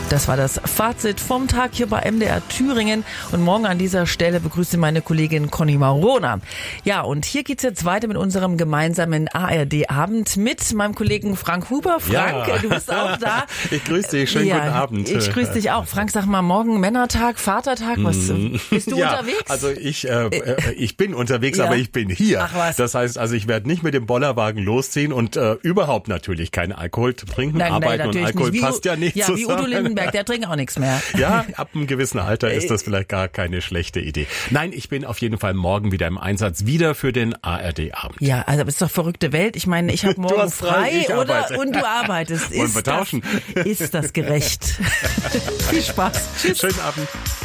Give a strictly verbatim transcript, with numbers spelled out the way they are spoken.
Das war das Fazit vom Tag hier bei M D R Thüringen. Und morgen an dieser Stelle begrüße meine Kollegin Conny Marona. Ja, und hier geht's jetzt weiter mit unserem gemeinsamen A R D-Abend mit meinem Kollegen Frank Huber. Frank, ja. du bist auch da. Ich grüße dich, schönen ja, guten Abend. Ich grüße dich auch. Frank, sag mal, morgen Männertag, Vatertag, was bist du ja, unterwegs? Also ich, äh, äh, ich bin unterwegs, ja. aber ich bin hier. Ach was. Das heißt, also ich werde nicht mit dem Bollerwagen losziehen und äh, überhaupt natürlich keinen Alkohol trinken. Nein, Arbeiten nein, und Alkohol nicht. passt ja nicht ja, zusammen. Ja, wie Udo Lindenberg, der trinkt auch nichts mehr. Ja, ab einem gewissen Alter ist das vielleicht gar keine schlechte Idee. Nein, ich bin auf jeden Fall morgen wieder im Einsatz, wieder für den A R D-Abend. Ja, also das ist doch verrückte Welt. Ich meine, ich habe morgen frei, frei oder? Und du arbeitest. Wollen wir tauschen? Das, ist das gerecht? Viel Spaß. Tschüss. Schönen Abend.